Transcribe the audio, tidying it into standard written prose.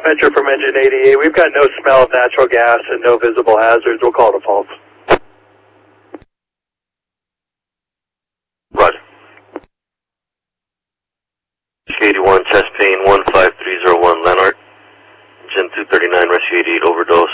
Venture from engine 88. We've got no smell of natural gas and no visible hazards. We'll call it a false. Roger. 81, chest pain 15301 Leonard. Gen 239, rescue 88, overdose.